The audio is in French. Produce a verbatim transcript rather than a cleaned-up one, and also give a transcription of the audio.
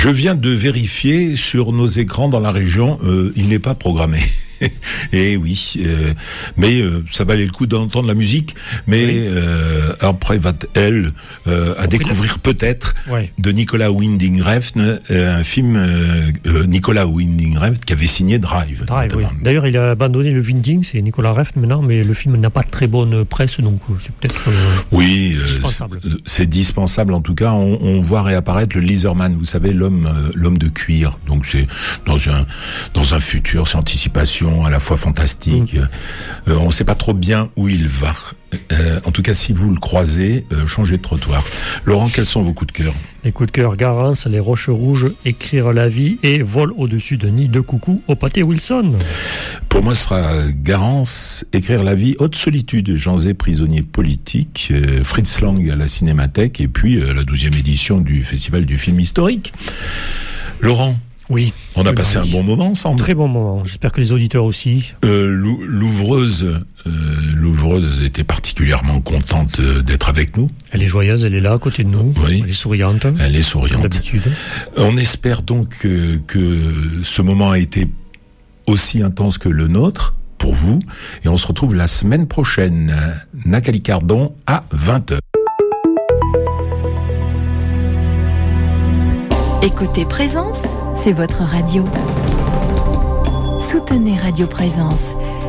Je viens de vérifier sur nos écrans dans la région, euh, il n'est pas programmé. Et oui, euh, mais euh, ça valait le coup d'entendre la musique. Mais oui. euh, après va-t-elle euh, à découvrir peut-être ouais. de Nicolas Winding Refn, euh, un film euh, euh, Nicolas Winding Refn qui avait signé Drive. Drive oui. D'ailleurs, il a abandonné le Winding, c'est Nicolas Refn maintenant, mais le film n'a pas très bonne presse, donc c'est peut-être euh, oui, dispensable. Euh, c'est, c'est dispensable en tout cas. On, on voit réapparaître le Lizardman, vous savez, l'homme, euh, l'homme de cuir. Donc c'est dans un dans un futur, c'est anticipation à la fois fantastique. Mmh. Euh, on ne sait pas trop bien où il va. Euh, en tout cas, si vous le croisez, euh, changez de trottoir. Laurent, quels sont vos coups de cœur ? Les coups de cœur, Garance, Les Roches Rouges, Écrire la vie et Vol au-dessus de nid de coucou au pâté Wilson. Pour moi, ce sera Garance, Écrire la vie, Haute solitude, Jean Zay, prisonnier politique, euh, Fritz Lang à la Cinémathèque et puis euh, la douzième édition du Festival du film historique. Laurent ? Oui. On a passé un bon moment ensemble. Très bon moment. J'espère que les auditeurs aussi. Euh, l'ouvreuse, euh, l'ouvreuse était particulièrement contente d'être avec nous. Elle est joyeuse, elle est là à côté de nous. Oui. Elle est souriante. Elle est souriante. Comme d'habitude. On espère donc que, que ce moment a été aussi intense que le nôtre pour vous. Et on se retrouve la semaine prochaine. Nathalie Cardon à vingt heures. Écoutez Présence, c'est votre radio. Soutenez Radio Présence.